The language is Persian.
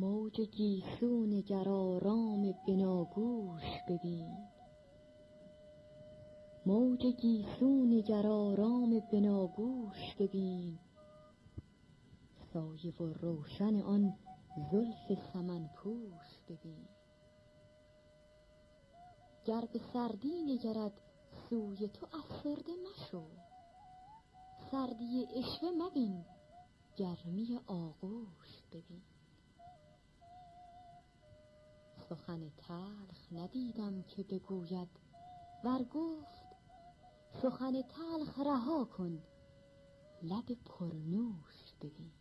موج گیسون گرارام بناگوش ببین، موج گیسون گرارام بناگوش ببین، سایه و روشن آن زلف سمن پوش ببین. گر به سردی نگرد سوی تو افسرده مشو، سردی عشوه مبین گرمی آغوش ببین. سخن تلخ ندیدم که بگوید ور گفت سخن تلخ رها کن لب پرنوش ببین.